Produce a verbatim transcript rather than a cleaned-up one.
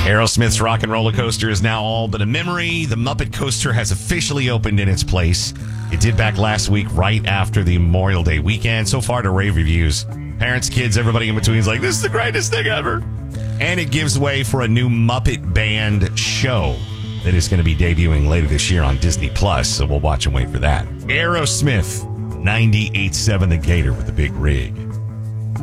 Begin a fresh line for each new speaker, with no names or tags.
Aerosmith's Rock and Roller Coaster is now all but a memory. The Muppet Coaster has officially opened in its place. It did back last week, right after the Memorial Day weekend. So far to rave reviews. Parents, kids, everybody in between is like, this is the greatest thing ever. And it gives way for a new Muppet Band show that is going to be debuting later this year on Disney Plus. So we'll watch and wait for that. Aerosmith, ninety-eight point seven The Gator with the big rig.